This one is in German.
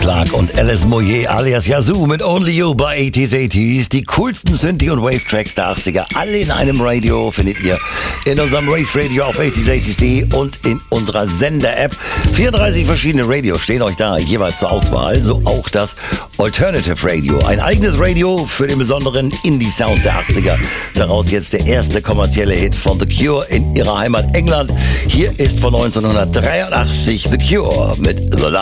Clark und Alice Moyer alias Yazoo mit Only You bei 80s 80s. Die coolsten Synthie- und Wave-Tracks der 80er, alle in einem Radio, findet ihr in unserem Rave Radio auf 80s80s.de und in unserer Sender-App. 34 verschiedene Radios stehen euch da jeweils zur Auswahl, so auch das Alternative Radio. Ein eigenes Radio für den besonderen Indie-Sound der 80er. Daraus jetzt der erste kommerzielle Hit von The Cure in ihrer Heimat England. Hier ist von 1983 The Cure mit The